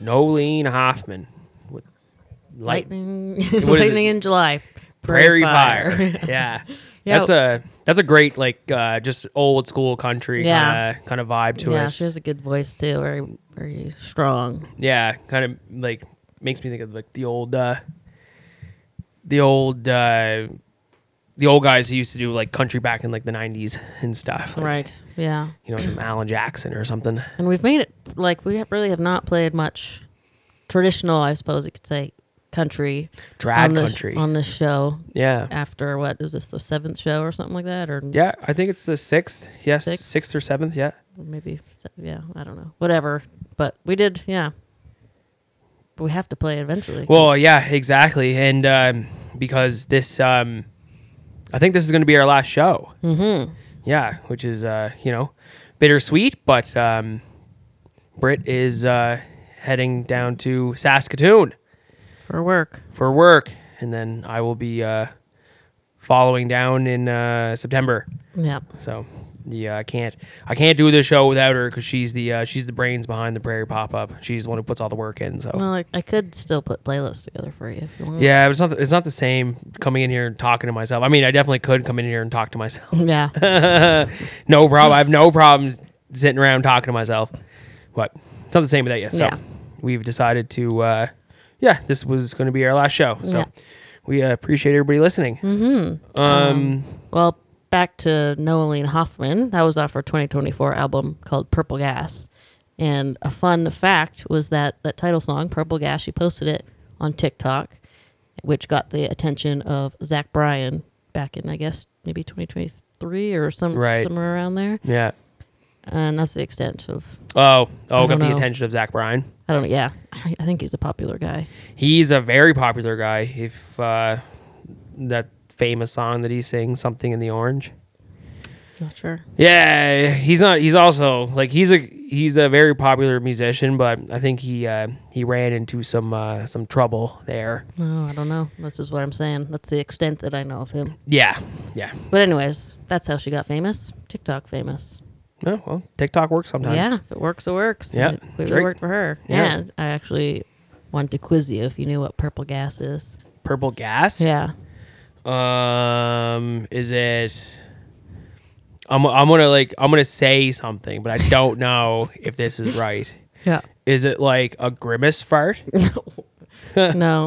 Nolene Hoffman with Lightning, What is it? lightning in July. Prairie Fire. Yeah. Yeah. That's a great just old school country Yeah. kind of vibe to Yeah, it. she has a good voice too. Very, very strong. Yeah, kind of like makes me think of like the old guys who used to do like country back in like the 90s and stuff. Like, Right. Yeah. some Alan Jackson or something. And we've made it like we really have not played much traditional, I suppose you could say, country Drag on this, country. on this show. Yeah. After what is this, the 7th show or something like that, or Yeah, I think it's the 6th. Yes, Sixth? 6th or 7th, yeah. maybe I don't know, whatever. But we did, yeah. But we have to play it eventually. Well, yeah, exactly. And because this I think this is going to be our last show. Mm-hmm. Yeah, which is bittersweet, but Britt is heading down to Saskatoon For work. for work, and then I will be following down in September. Yeah. So I can't do this show without her because she's the brains behind the Prairie Pop Up. She's the one who puts all the work in. So Well, I could still put playlists together for you if you want. yeah, but it's not the same coming in here and talking to myself. I mean, I definitely could come in here and talk to myself. Yeah. No problem. I have no problem sitting around talking to myself. But it's not the same without you. So Yeah. we've decided to, this was going to be our last show. So Yeah. we appreciate everybody listening. Mm-hmm. Well, back to Nolene Hoffman. That was off her 2024 album called Purple Gas. And a fun fact was that title song, Purple Gas, she posted it on TikTok, which got the attention of Zach Bryan back in, I guess, maybe 2023 or somewhere around there. Yeah. And that's the extent of... Got don't the know. attention of Zach Bryan. I don't know. Yeah. I think he's a popular guy. He's a very popular guy. If that famous song that he sings, Something in the Orange. Not sure. Yeah, he's not. He's also like he's a very popular musician, but I think he ran into some trouble there. No, I don't know. This is what I'm saying. That's the extent that I know of him. Yeah. But anyways, that's how she got famous. TikTok famous. Oh, well, TikTok works sometimes. Yeah, if it works, it works. Yeah, And it clearly Drake- worked for her. Yeah. And I actually wanted to quiz you if you knew what Purple Gas is. Purple Gas. Yeah. Is it? I'm gonna say something, but I don't know if this is right. Yeah. Is it like a grimace fart? No.